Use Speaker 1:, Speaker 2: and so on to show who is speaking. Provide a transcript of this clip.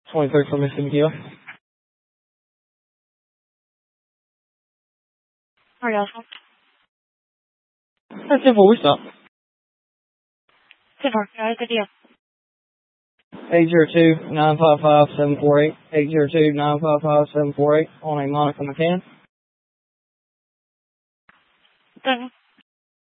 Speaker 1: 23rd from Mississippi Kilo.
Speaker 2: Where y'all from?
Speaker 1: That's 10-4, we stop.
Speaker 2: 10-4, good deal.
Speaker 1: 802-955-748. 802-955-748 on a Monica McCann.
Speaker 2: Done.